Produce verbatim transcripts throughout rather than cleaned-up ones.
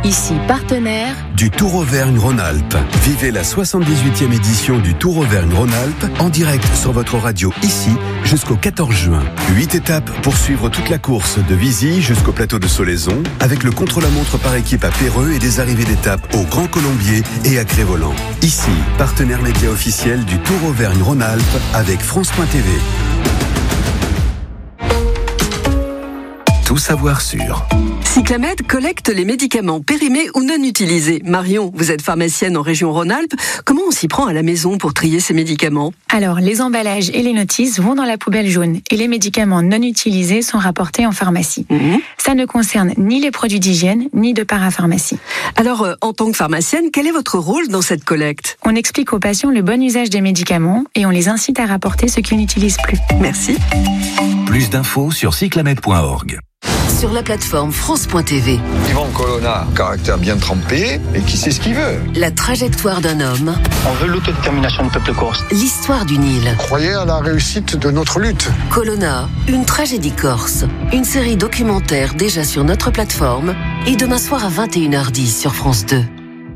Ici, partenaire du Tour Auvergne-Rhône-Alpes. Vivez la soixante-dix-huitième édition du Tour Auvergne-Rhône-Alpes en direct sur votre radio ici jusqu'au quatorze juin. Huit étapes pour suivre toute la course de Vizy jusqu'au plateau de Solaison avec le contre-la-montre par équipe à Péreux et des arrivées d'étapes au Grand Colombier et à Crévolant. Ici, partenaire média officiel du Tour Auvergne-Rhône-Alpes avec France point T V. Tout savoir sur. Cyclamed collecte les médicaments périmés ou non utilisés. Marion, vous êtes pharmacienne en région Rhône-Alpes. Comment on s'y prend à la maison pour trier ces médicaments ? Alors, les emballages et les notices vont dans la poubelle jaune et les médicaments non utilisés sont rapportés en pharmacie. Mmh. Ça ne concerne ni les produits d'hygiène, ni de parapharmacie. Alors, euh, en tant que pharmacienne, quel est votre rôle dans cette collecte ? On explique aux patients le bon usage des médicaments et on les incite à rapporter ce qu'ils n'utilisent plus. Merci. Plus d'infos sur cyclamed point org. Sur la plateforme France point T V. Yvan Colonna, caractère bien trempé et qui sait ce qu'il veut. La trajectoire d'un homme. On veut l'autodétermination du peuple corse. L'histoire d'une île. Croyez à la réussite de notre lutte. Colonna, une tragédie corse. Une série documentaire déjà sur notre plateforme et demain soir à vingt et une heures dix sur France deux.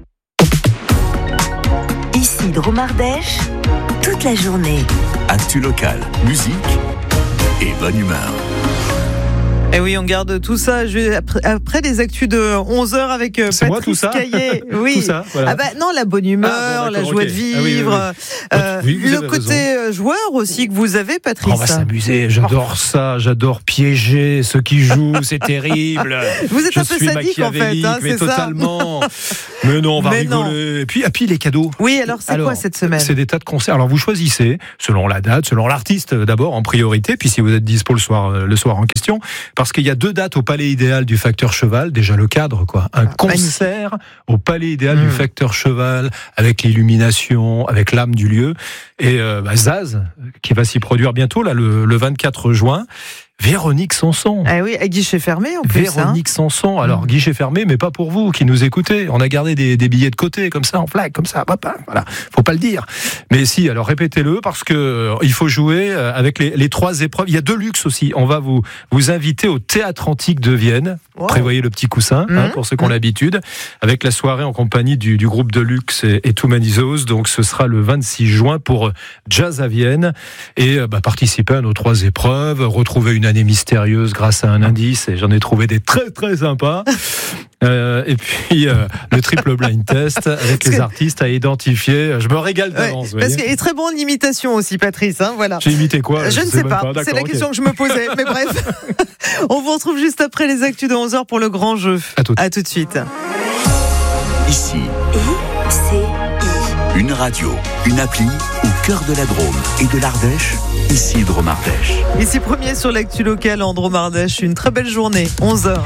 Ici Dromardèche, toute la journée. Actu local, musique et bonne humeur. Et oui, on garde tout ça après, après les actus de onze heures avec C'est Patrice moi, tout ça Caillet. Oui. Tout ça, voilà. Ah bah non, la bonne humeur, ah, bon, la joie okay. de vivre, ah, oui, oui, oui. Euh, oui, le côté raison. Joueur aussi que vous avez, Patrice. On va s'amuser, j'adore oh. ça, j'adore piéger ceux qui jouent, c'est terrible. Vous êtes Je un peu suis sadique en fait, hein, mais c'est totalement. ça. Mais non, on va mais rigoler. Non. Et puis, et puis les cadeaux. Oui, alors c'est alors, quoi cette semaine ? C'est des tas de concerts. Alors vous choisissez selon la date, selon l'artiste d'abord en priorité, puis si vous êtes dispo le soir, le soir en question, parce qu'il y a deux dates au Palais Idéal du Facteur Cheval, déjà le cadre quoi, un ah, concert magnifique. Au Palais Idéal mmh. du Facteur Cheval avec l'illumination, avec l'âme du lieu et euh, bah, Zaz qui va s'y produire bientôt là le, le vingt-quatre juin. Véronique Sanson. Ah oui, à guichet fermé en plus. Véronique hein. Sanson. Alors, mmh. guichet fermé, mais pas pour vous qui nous écoutez. On a gardé des, des billets de côté, comme ça, en flag, comme ça. Papa, voilà. Faut pas le dire. Mais si, alors répétez-le, parce que euh, il faut jouer avec les, les trois épreuves. Il y a deux luxes aussi. On va vous, vous inviter au Théâtre Antique de Vienne. Wow. Prévoyez le petit coussin, mmh. hein, pour ceux qui ont mmh. l'habitude. Avec la soirée en compagnie du, du groupe de luxe et, et Too Many Zoos. Donc, ce sera le vingt-six juin pour Jazz à Vienne. Et, bah, participer à nos trois épreuves, retrouver une année mystérieuse grâce à un indice, et j'en ai trouvé des très très sympas. Euh, et puis euh, le triple blind test avec les artistes à identifier. Je me régale d'avance. Ouais, parce qu'il est très bon en imitation aussi, Patrice. Hein, voilà. J'ai imité quoi ? Je, je ne sais pas. pas. C'est la okay. question que je me posais. Mais bref, on vous retrouve juste après les actus de onze heures pour le grand jeu. À tout, à tout de suite. Ici. I C I. Une radio, une appli au cœur de la Drôme et de l'Ardèche. Ici Dromardèche. Ici premier sur l'actu locale en Dromardèche. Une très belle journée, onze heures.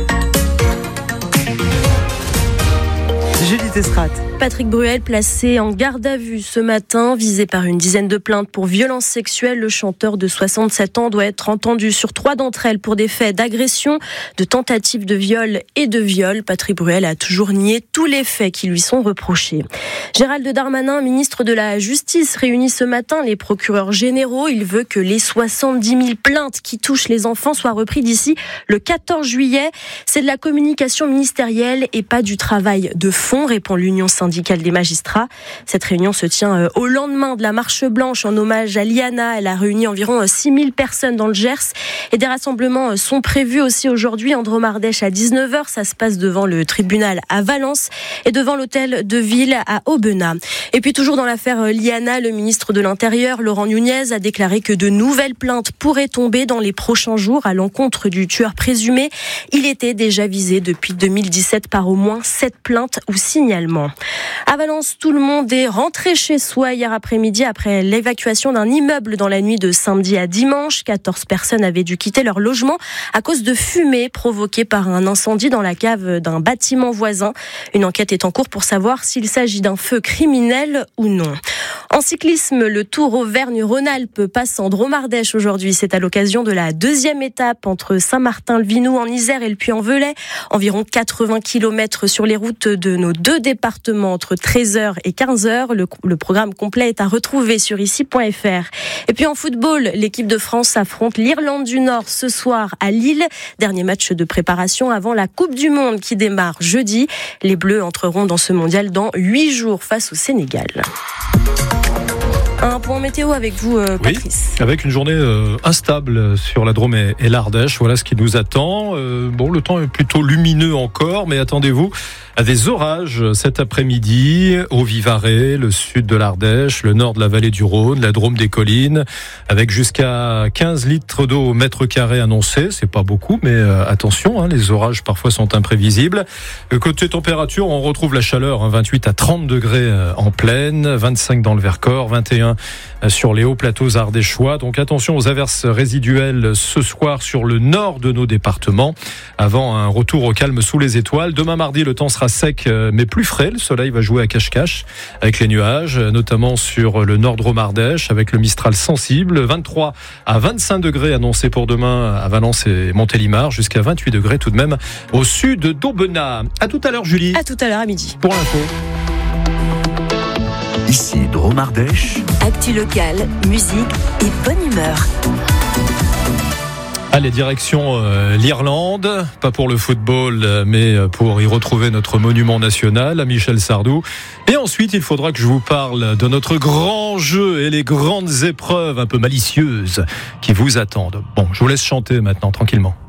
Julie Testrat. Patrick Bruel placé en garde à vue ce matin, visé par une dizaine de plaintes pour violences sexuelles. Le chanteur de soixante-sept ans doit être entendu sur trois d'entre elles pour des faits d'agression, de tentative de viol et de viol. Patrick Bruel a toujours nié tous les faits qui lui sont reprochés. Gérald Darmanin, ministre de la Justice, réunit ce matin les procureurs généraux. Il veut que les soixante-dix mille plaintes qui touchent les enfants soient reprises d'ici le quatorze juillet. C'est de la communication ministérielle et pas du travail de fond, répond l'Union syndicale des magistrats. Cette réunion se tient au lendemain de la marche blanche en hommage à Liana. Elle a réuni environ six mille personnes dans le Gers et des rassemblements sont prévus aussi aujourd'hui en Dromardèche à dix-neuf heures. Ça se passe devant le tribunal à Valence et devant l'hôtel de ville à Aubenas. Et puis toujours dans l'affaire Liana, le ministre de l'Intérieur, Laurent Nunez, a déclaré que de nouvelles plaintes pourraient tomber dans les prochains jours à l'encontre du tueur présumé. Il était déjà visé depuis deux mille dix-sept par au moins sept plaintes ou signalements. À Valence, tout le monde est rentré chez soi hier après-midi après l'évacuation d'un immeuble dans la nuit de samedi à dimanche. quatorze personnes avaient dû quitter leur logement à cause de fumée provoquée par un incendie dans la cave d'un bâtiment voisin. Une enquête est en cours pour savoir s'il s'agit d'un feu criminel ou non. En cyclisme, le Tour Auvergne-Rhône-Alpes passe en Drôme-Ardèche aujourd'hui. C'est à l'occasion de la deuxième étape entre Saint-Martin-le-Vinoux en Isère et le Puy-en-Velay. Environ quatre-vingts kilomètres sur les routes de nos deux départements entre treize heures et quinze heures. Le, le programme complet est à retrouver sur ici point f r. Et puis en football, l'équipe de France affronte l'Irlande du Nord ce soir à Lille. Dernier match de préparation avant la Coupe du Monde qui démarre jeudi. Les Bleus entreront dans ce mondial dans huit jours face au Sénégal. Un point météo avec vous, euh, Patrice. Oui, avec une journée euh, instable sur la Drôme et, et l'Ardèche. Voilà ce qui nous attend. Euh, bon, le temps est plutôt lumineux encore, mais attendez-vous à des orages cet après-midi au Vivarais, le sud de l'Ardèche, le nord de la vallée du Rhône, la Drôme des collines, avec jusqu'à quinze litres d'eau au mètre carré annoncé. C'est pas beaucoup, mais euh, attention, hein, les orages parfois sont imprévisibles. Euh, côté température, on retrouve la chaleur, hein, vingt-huit à trente degrés euh, en plaine, vingt-cinq dans le Vercors, vingt et un sur les hauts plateaux ardéchois. Donc attention aux averses résiduelles ce soir sur le nord de nos départements, avant un retour au calme sous les étoiles. Demain mardi, le temps sera sec mais plus frais. Le soleil va jouer à cache-cache avec les nuages, notamment sur le nord Drôme-Ardèche, avec le Mistral sensible. vingt-trois à vingt-cinq degrés annoncés pour demain à Valence et Montélimar, jusqu'à vingt-huit degrés tout de même au sud d'Aubenas. À tout à l'heure, Julie. À tout à l'heure à midi. Pour l'info. Ici Drôme-Ardèche. Actu locale, musique et bonne humeur. Allez, direction euh, l'Irlande, pas pour le football, mais pour y retrouver notre monument national, à Michel Sardou. Et ensuite, il faudra que je vous parle de notre grand jeu et les grandes épreuves un peu malicieuses qui vous attendent. Bon, je vous laisse chanter maintenant, tranquillement.